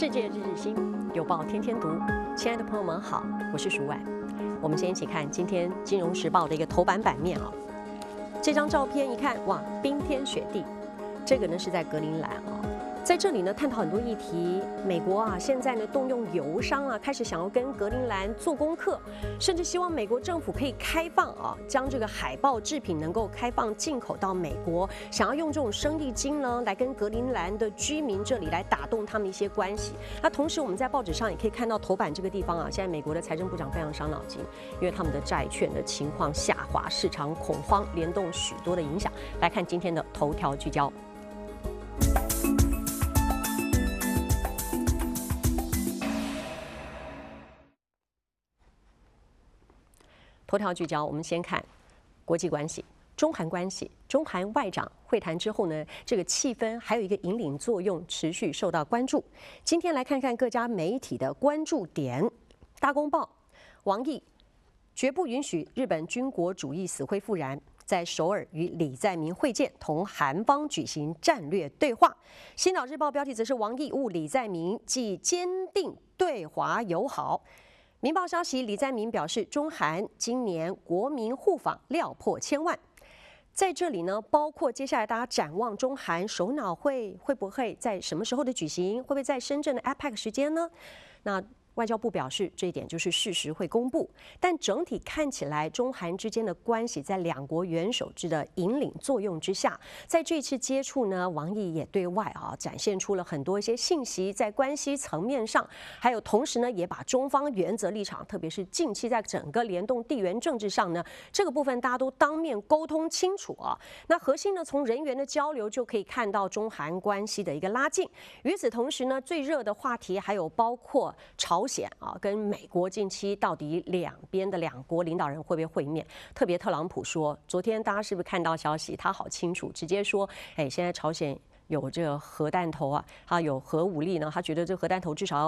世界日日新，有报天天读。亲爱的朋友们好，我是舒婉。我们先一起看今天《金融时报》的一个头版版面啊。这张照片一看，哇，冰天雪地。这个呢是在格陵兰啊。在这里呢，探讨很多议题。美国啊，现在呢动用油商啊，开始想要跟格陵兰做功课，甚至希望美国政府可以开放啊，将这个海豹制品能够开放进口到美国，想要用这种生意经呢，来跟格陵兰的居民这里来打动他们一些关系。那同时我们在报纸上也可以看到头版这个地方啊，现在美国的财政部长非常伤脑筋，因为他们的债券的情况下滑，市场恐慌，联动许多的影响。来看今天的头条聚焦。头条聚焦，我们先看国际关系、中韩关系。中韩外长会谈之后呢，这个气氛还有一个引领作用，持续受到关注。今天来看看各家媒体的关注点。大公报，王毅绝不允许日本军国主义死灰复燃，在首尔与李在明会见，同韩方举行战略对话。新岛日报标题则是王毅晤李在明，既坚定对华友好。民报消息，李在明表示，中韩今年国民互访料破1000万。在这里呢，包括接下来大家展望中韩首脑会不会在什么时候的举行？会不会在深圳的 APEC 时间呢？那外交部表示，这一点就是适时会公布，但整体看起来，中韩之间的关系在两国元首制的引领作用之下，在这次接触呢，王毅也对外展现出了很多一些信息，在关系层面上，还有同时呢，也把中方原则立场，特别是近期在整个联动地缘政治上呢，这个部分大家都当面沟通清楚啊。那核心呢，从人员的交流就可以看到中韩关系的一个拉近。与此同时呢，最热的话题还有包括朝鲜啊，跟美国近期到底两国领导人会不会会面？特别特朗普说，昨天大家是不是看到消息？他好清楚，直接说，现在朝鲜有这个核弹头啊，他有核武力呢，他觉得这核弹头至少要